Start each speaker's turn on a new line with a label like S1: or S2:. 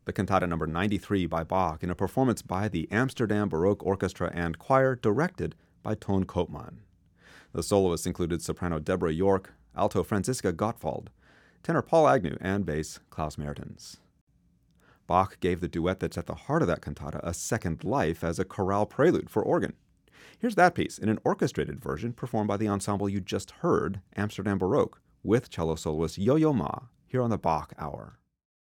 S1: the Cantata number 93 by Bach in a performance by the Amsterdam Baroque Orchestra and Choir directed by Toon Koopman. The soloists included soprano Deborah York, alto Franziska Gottwald, tenor Paul Agnew, and bass Klaus Mertens. Bach gave the duet that's at the heart of that cantata a second life as a chorale prelude for organ. Here's that piece in an orchestrated version performed by the ensemble you just heard, Amsterdam Baroque, with cello soloist Yo-Yo Ma, here on the Bach Hour.